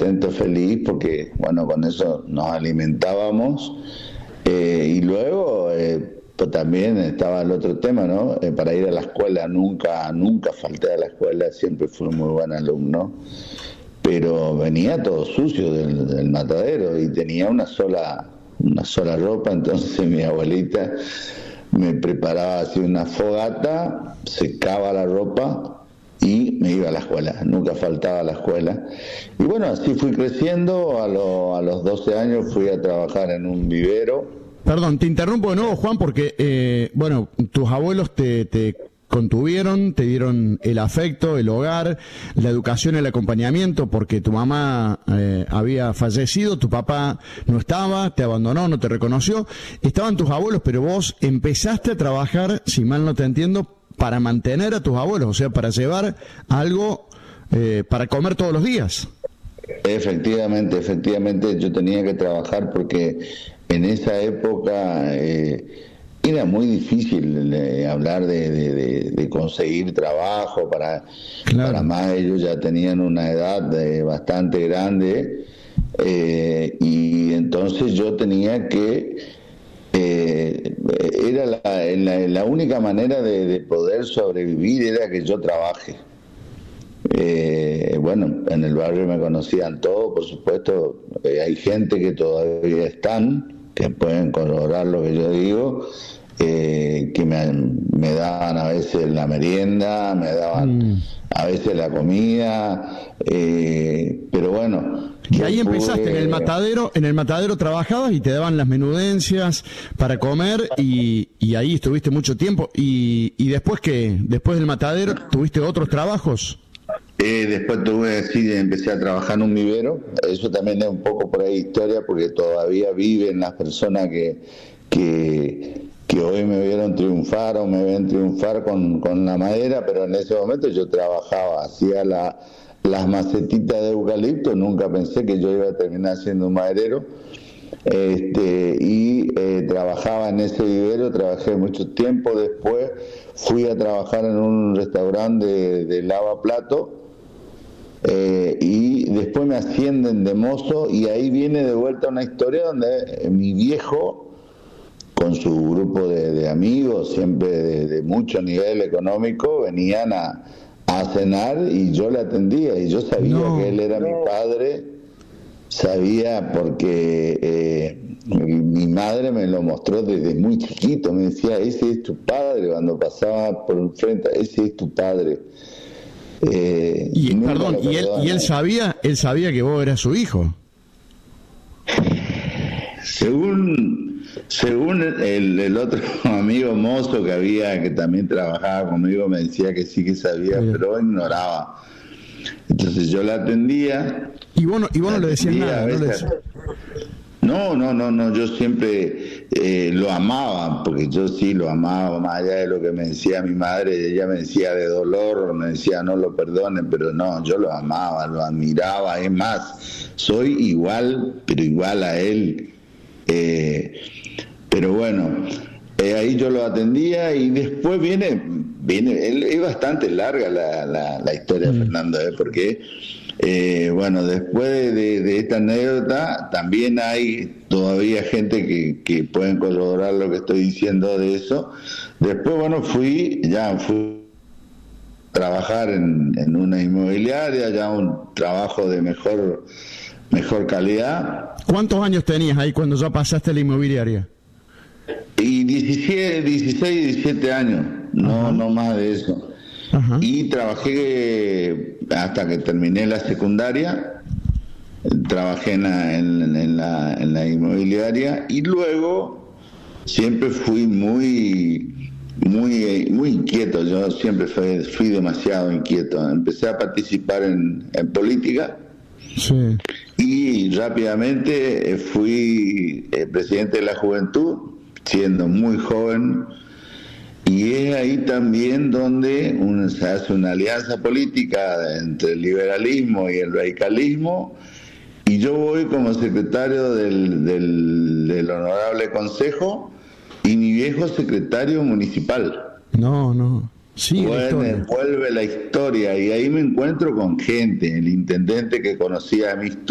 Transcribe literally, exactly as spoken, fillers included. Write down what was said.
contento, feliz, porque, bueno, con eso nos alimentábamos. Eh, y luego, eh, pues también estaba el otro tema, ¿no? Eh, para ir a la escuela, nunca, nunca falté a la escuela, siempre fui muy buen alumno, pero venía todo sucio del, del matadero y tenía una sola, una sola ropa, entonces mi abuelita me preparaba así una fogata, secaba la ropa y me iba a la escuela, nunca faltaba a la escuela. Y bueno, así fui creciendo, a, lo, a los doce años fui a trabajar en un vivero. Perdón, te interrumpo de nuevo, Juan, porque, eh, bueno, tus abuelos te, te contuvieron, te dieron el afecto, el hogar, la educación, el acompañamiento, porque tu mamá eh, había fallecido, tu papá no estaba, te abandonó, no te reconoció. Estaban tus abuelos, pero vos empezaste a trabajar, si mal no te entiendo, para mantener a tus abuelos, o sea, para llevar algo eh, para comer todos los días. Efectivamente, efectivamente yo tenía que trabajar porque en esa época eh, era muy difícil eh, hablar de, de, de, de conseguir trabajo, para, claro. Para más ellos ya tenían una edad eh, bastante grande eh, y entonces yo tenía que, eh, era la, la, la única manera de, de poder sobrevivir era que yo trabaje. Eh, bueno, en el barrio me conocían todos, por supuesto, eh, hay gente que todavía están, que pueden corroborar lo que yo digo, eh, que me, me daban a veces la merienda, me daban mm. a veces la comida, eh, pero bueno. Y ahí empezaste, pude... en el matadero, en el matadero trabajabas y te daban las menudencias para comer y, y ahí estuviste mucho tiempo. Y, y después que, después del matadero, ¿tuviste otros trabajos? Eh, después tuve, sí, empecé a trabajar en un vivero. Eso también es un poco por ahí historia, porque todavía viven las personas que, que, que hoy me vieron triunfar o me ven triunfar con, con la madera, pero en ese momento yo trabajaba, hacía la, las macetitas de eucalipto, nunca pensé que yo iba a terminar siendo un maderero. Este, y eh, trabajaba en ese vivero, trabajé mucho tiempo. Después fui a trabajar en un restaurante de, de lavaplato. Eh, y después me ascienden de mozo y ahí viene de vuelta una historia donde mi viejo, con su grupo de, de amigos, siempre de, de mucho nivel económico, venían a, a cenar y yo le atendía y yo sabía no. que él era mi padre, sabía porque eh, mi, mi madre me lo mostró desde muy chiquito, me decía, ese es tu padre, cuando pasaba por enfrente, ese es tu padre. Eh, y perdón, y él, y él sabía, él sabía que vos eras su hijo. Según, según el, el otro amigo mozo que había, que también trabajaba conmigo, me decía que sí que sabía, sí. pero ignoraba. Entonces yo la atendía. Y vos no, y vos no le decías nada, ¿no? Le decías... No, no, no, no, yo siempre eh, lo amaba, porque yo sí lo amaba, más allá de lo que me decía mi madre, ella me decía de dolor, me decía no lo perdonen, pero no, yo lo amaba, lo admiraba, es más, soy igual, pero igual a él, eh, pero bueno, eh, ahí yo lo atendía y después viene, viene, él, es bastante larga la, la, la historia, mm. Fernando, ¿eh? Porque... Eh, bueno, después de, de, de esta anécdota, también hay todavía gente que, que pueden corroborar lo que estoy diciendo de eso. Después, bueno, fui, ya fui a trabajar en, en una inmobiliaria, ya un trabajo de mejor, mejor calidad. ¿Cuántos años tenías ahí cuando ya pasaste a la inmobiliaria? Y diecisiete, dieciséis, diecisiete años, no, uh-huh. no más de eso. Uh-huh. Y trabajé hasta que terminé la secundaria, trabajé en la, en, en, la, en la inmobiliaria y luego siempre fui muy muy muy inquieto, yo siempre fui, fui demasiado inquieto, empecé a participar en, en política sí. y rápidamente fui eh, presidente de la juventud, siendo muy joven. Y es ahí también donde uno se hace una alianza política entre el liberalismo y el radicalismo, y yo voy como secretario del, del, del Honorable Consejo y mi viejo secretario municipal. No, no. Sí, bueno, vuelve la historia y ahí me encuentro con gente, el intendente que conocía a mi